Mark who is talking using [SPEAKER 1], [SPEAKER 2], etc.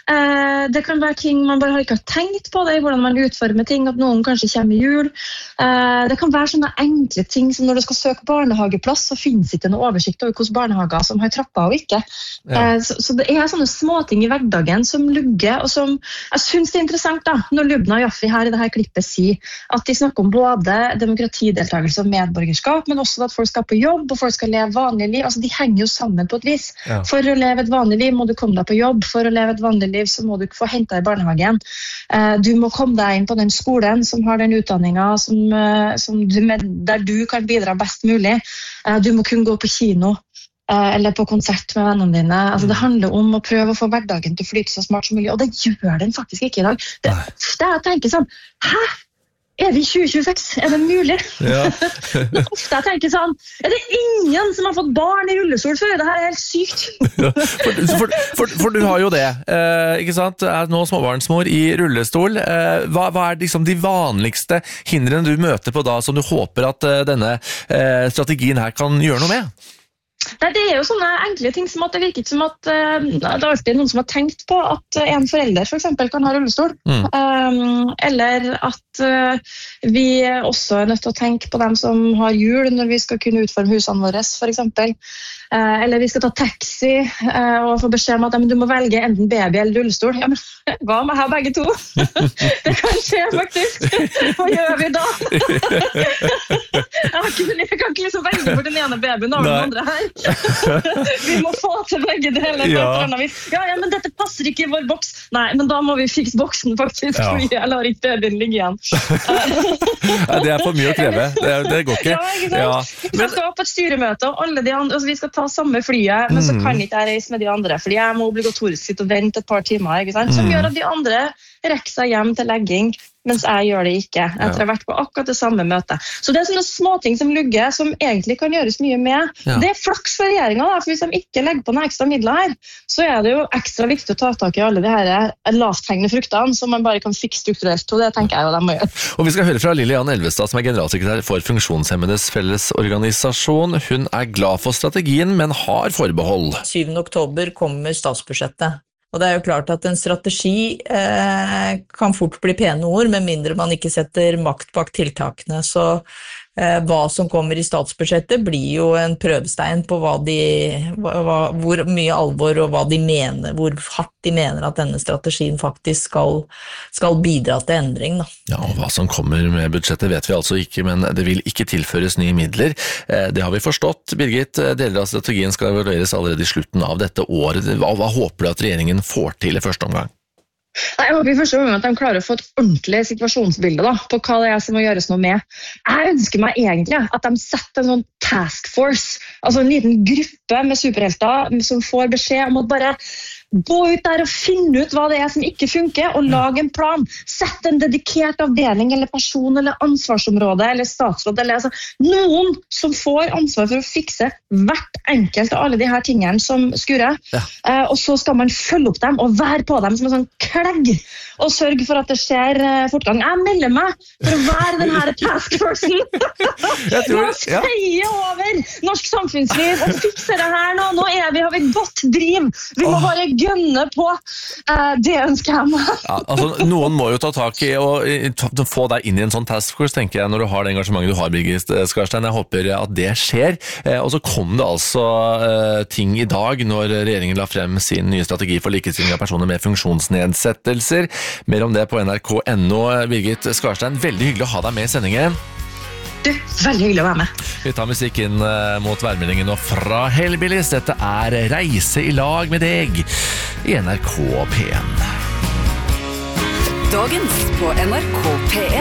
[SPEAKER 1] Det kan være ting man bare ikke har tenkt på det, hvordan man utformer ting, at noen kanskje kommer i jul. Det kan være sånne enkle ting som når du skal søke barnehageplass, så finnes ikke noe oversikt over hvilke barnehager som har trapper og ikke. Så det er sånne småting i hverdagen som lugger, og som jeg synes det er interessant da, når Lubna og Jaffi her i dette klippet sier at de snakker om både demokratideltakelse og medborgerskap, men også at folk skal på jobb, og folk skal leve vanlig liv. Altså, de henger jo sammen på et vis. Ja. For å leve et vanlig liv må du komme deg på jobb, for å leve et vanlig liv så må du få hentet i barnehagen. Du må komme deg inn på den skolen som har den utdanningen der du kan bidra best mulig. Du må kunne gå på kino eller på konsert med vennene dine. Altså, det handler om å prøve å få hverdagen til å flyte så smart som mulig, og det gjør den faktisk ikke i dag. Det er å tenke sånn, hæ? Er vi 2026? Er det mulig? Ja. Ofte jeg tenker sånn, er det ingen som har fått barn i rullestol før? Det her er helt sykt.
[SPEAKER 2] For du har jo det, ikke sant? Er nå småbarnsmor i rullestol. Hva er liksom de vanligste hindrene du møter på da, som du håper at denne strategien her kan gjøre noe med?
[SPEAKER 1] Det er jo sånne enkle ting som at det virker som at det er alltid noen som har tenkt på at en forelder for eksempel kan ha rullestol. Eller at vi også er nødt til å tenke på dem som har hjul når vi skal kunne utforme husene våre, for eksempel. Eller vi skal ta taxi og få beskjed om at du må velge enten baby eller rullestol. Ja, men hva med her begge to? Det kan skje faktisk. Hva gjør vi da? Jeg kan ikke liksom velge for den ene babyen og den andre her. Vi må få til begge deler. Ja, men dette passer ikke i vår boks. Nei, men da må vi fikse boksen faktisk, fordi jeg lar ikke babyen ligge igjen.
[SPEAKER 2] Det er for mye å kreve. Det går ikke.
[SPEAKER 1] Vi skal opp på et styremøte, og alle de andre, vi skal ta samme flyet, men så kan ikke jeg reise med de andre, fordi jeg må obligatorisk sitte og vente et par timer, ikke sant? Som gjør at de andre rekker seg hjem til legging, mens jeg gjør det ikke. Jeg har vært på akkurat det samme møtet. Så det er sånne småting som lugger, som egentlig kan gjøres mye med. Det er flaks for regjeringen, for hvis de ikke legger på noen ekstra midler her, så er det jo ekstra viktig å ta tak i alle de her lavthengende fruktene, som man bare kan fikse strukturelt, og det tenker jeg jo de må gjøre.
[SPEAKER 2] Og vi skal høre fra Lillian Elvestad, som er generalsekretær for Funksjonshemmedes Fellesorganisasjon. Hun er glad for strategien, men har forbehold.
[SPEAKER 3] 7. oktober kommer statsbudsjettet. Og det er jo klart at en strategi kan fort bli pene ord, med mindre man ikke setter makt bak tiltakene. Så hva som kommer i statsbudsjettet blir jo en prøvestein på hvor mye alvor og hva de mener, hvor hardt de mener at denne strategien faktisk skal bidra til endring. Da.
[SPEAKER 2] Ja, og hva som kommer med budsjettet vet vi altså ikke, men det vil ikke tilføres nye midler. Det har vi forstått. Birgit, deler av strategien skal evalueres allerede i slutten av dette året. Hva håper du at regjeringen får til i første omgang?
[SPEAKER 1] Jeg håper i første omgang at de klarer å få et ordentlig situasjonsbilde på hva det er som må gjøres noe med. Jeg ønsker meg egentlig at de setter en sånn task force, altså en liten gruppe med superhelter som får beskjed om å bare gå ut der og finne ut hva det er som ikke funker, og lage en plan. Sett en dedikert avdeling eller person eller ansvarsområde eller statsråd eller altså, noen som får ansvar for å fikse hvert enkelt av alle de her tingene som skurrer. Og så skal man følge opp dem og være på dem som en sånn klegg og sørge for at det skjer fortgang. Jeg melder meg for å være den her taskforcen. La oss feie over norsk samfunnsliv og fikse det her nå. Nå har vi godt driv. Vi må bare gønne på. Det ønsker jeg meg.
[SPEAKER 2] Ja, altså, noen må jo ta tak i og få deg inn i en sånn taskforce, tenker jeg, når du har det engasjementet du har, Birgit Skarstein. Jeg håper at det skjer. Og så kom det altså ting i dag når regjeringen la frem sin nye strategi for likestilling av personer med funksjonsnedsettelser. Mer om det på nrk.no. Birgit Skarstein, veldig hyggelig å ha deg med i sendingen.
[SPEAKER 1] Veldig hyggelig å være med.
[SPEAKER 2] Vi tar musikk inn mot værmeldingen og fra Hellbillies. Dette er Reise i lag med deg i NRK P1.
[SPEAKER 4] Dagens på NRK P1.